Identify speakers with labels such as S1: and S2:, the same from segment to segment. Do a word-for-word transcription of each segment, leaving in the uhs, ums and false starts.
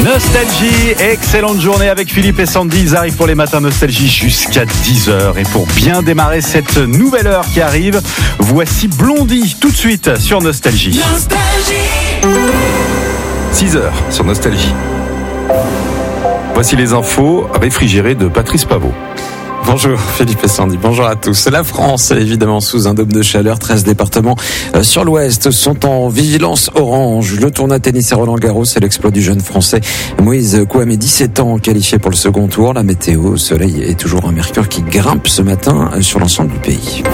S1: Nostalgie, excellente journée avec Philippe et Sandy. Ils arrivent pour les matins Nostalgie jusqu'à dix heures. Et pour bien démarrer cette nouvelle heure qui arrive, voici Blondie tout de suite sur Nostalgie. Nostalgie. six heures sur Nostalgie. Voici les infos réfrigérées de Patrice Pavot.
S2: Bonjour Philippe et Sandy, bonjour à tous. La France est évidemment sous un dôme de chaleur. treize départements euh, sur l'ouest sont en vigilance orange. Le tournoi tennis à Roland-Garros, c'est l'exploit du jeune français Moïse Kouamé, dix-sept ans, qualifié pour le second tour. La météo, soleil et toujours un mercure qui grimpe ce matin sur l'ensemble du pays.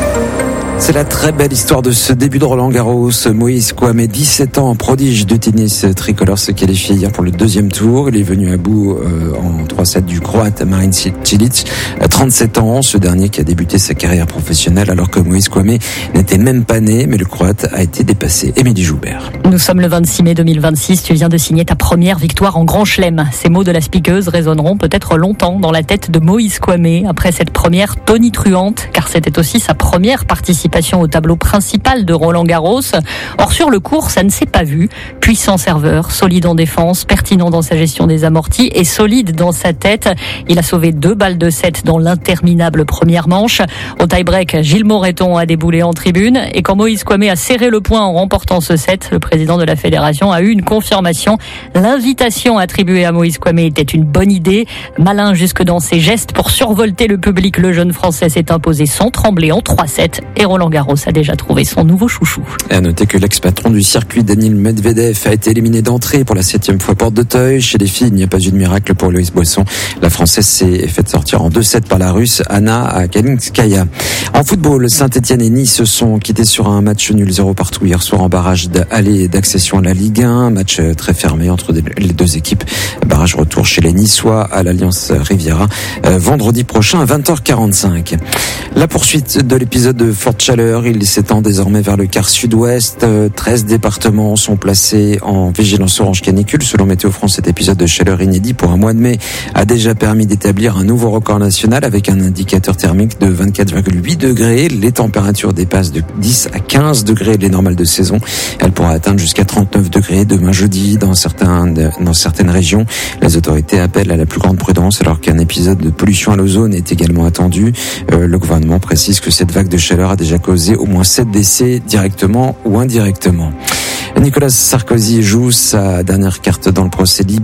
S2: C'est la très belle histoire de ce début de Roland-Garros. Moïse Kouamé, dix-sept ans, prodige du tennis tricolore, s'est qualifié hier pour le deuxième tour. Il est venu à bout euh, en trois sept du Croate Marin Cilic, trente-sept ans. Ce dernier qui a débuté sa carrière professionnelle alors que Moïse Kouamé n'était même pas né, mais le Croate a été dépassé. Émilie Joubert.
S3: Nous sommes le vingt-six mai deux mille vingt-six. Tu viens de signer ta première victoire en Grand Chelem. Ces mots de la speakeuse résonneront peut-être longtemps dans la tête de Moïse Kouamé après cette première tonitruante, car c'était aussi sa première participation au tableau principal de Roland-Garros. Or, sur le court, ça ne s'est pas vu. Puissant serveur, solide en défense, pertinent dans sa gestion des amortis et solide dans sa tête. Il a sauvé deux balles de sept dans l'interminable première manche. Au tie-break, Gilles Moreton a déboulé en tribune. Et quand Moïse Kouamé a serré le poing en remportant ce set, le président de la fédération a eu une confirmation. L'invitation attribuée à Moïse Kouamé était une bonne idée. Malin jusque dans ses gestes pour survolter le public, le jeune Français s'est imposé sans trembler en trois sept. Et Roland-Garros a déjà trouvé son nouveau chouchou.
S2: Et à noter que l'ex-patron du circuit, Daniil Medvedev, a été éliminé d'entrée pour la septième fois porte d'Auteuil. Chez les filles, il n'y a pas eu de miracle pour Loïs Boisson. La Française s'est faite sortir en deux sept par la Russe Anna Kalinskaya. En football, Saint-Etienne et Nice se sont quittés sur un match nul zéro partout hier soir en barrage d'aller d'accession à la Ligue un. Match très fermé entre les deux équipes. Barrage retour chez les Niçois à l'Alliance Riviera vendredi prochain à vingt heures quarante-cinq. La poursuite de l'épisode de forte chaleur, il s'étend désormais vers le quart sud-ouest. treize départements sont placés en vigilance orange canicule. Selon Météo France, cet épisode de chaleur inédit pour un mois de mai a déjà permis d'établir un nouveau record national avec un indicateur thermique de vingt-quatre virgule huit degrés. Les températures dépassent de dix à quinze degrés les normales de saison. Elle pourra atteindre jusqu'à trente-neuf degrés demain jeudi dans certains, dans certaines régions. Les autorités appellent à la plus grande prudence alors qu'un épisode de pollution à l'ozone est également attendu. Euh, le gouvernement précise que cette vague de chaleur a déjà causé au moins sept décès directement ou indirectement. Nicolas Sarkozy joue sa dernière carte dans le procès libyen.